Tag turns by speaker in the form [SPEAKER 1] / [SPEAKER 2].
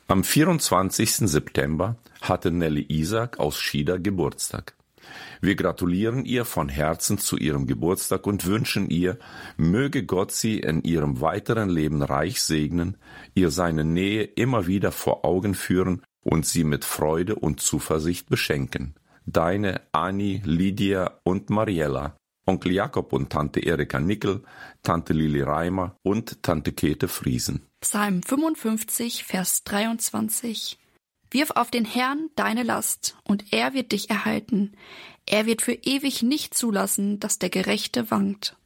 [SPEAKER 1] Am 24. September hatte Nelly Isaac aus Schieder Geburtstag. Wir gratulieren ihr von Herzen zu ihrem Geburtstag und wünschen ihr, möge Gott sie in ihrem weiteren Leben reich segnen, ihr seine Nähe immer wieder vor Augen führen und sie mit Freude und Zuversicht beschenken. Deine Annie, Lydia und Mariella, Onkel Jakob und Tante Erika Nickel, Tante Lili Reimer und Tante Käthe Friesen.
[SPEAKER 2] Psalm 55, Vers 23. Wirf auf den Herrn deine Last, und er wird dich erhalten. Er wird für ewig nicht zulassen, dass der Gerechte wankt.